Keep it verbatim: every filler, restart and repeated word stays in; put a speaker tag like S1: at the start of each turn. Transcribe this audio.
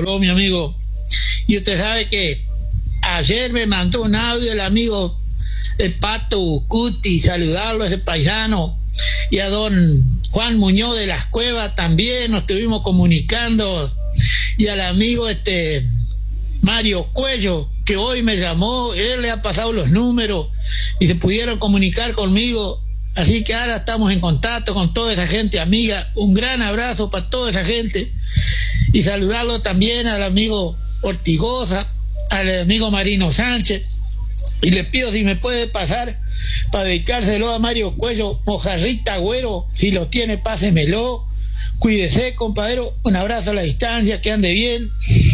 S1: Toló, mi amigo. Y usted sabe que ayer me mandó un audio el amigo el Pato Bucuti, saludarlo a ese paisano, y a don Juan Muñoz de las Cuevas también nos estuvimos comunicando, y al amigo este Mario Cuello, que hoy me llamó, él le ha pasado los números y se pudieron comunicar conmigo, así que ahora estamos en contacto con toda esa gente amiga. Un gran abrazo para toda esa gente, y saludarlo también al amigo Ortigosa, al amigo Marino Sánchez, y le pido si me puede pasar para dedicárselo a Mario Cuello, Mojarrita Güero, si lo tiene pásemelo. Cuídese, compadre, un abrazo a la distancia, que ande bien.